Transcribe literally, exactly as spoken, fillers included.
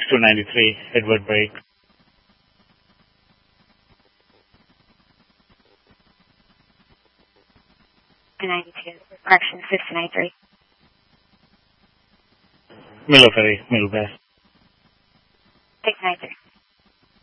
two ninety-three, Edward Brake. two ninety-two, correction, six ninety-three. Miller Ferry, Middle West. six ninety-three.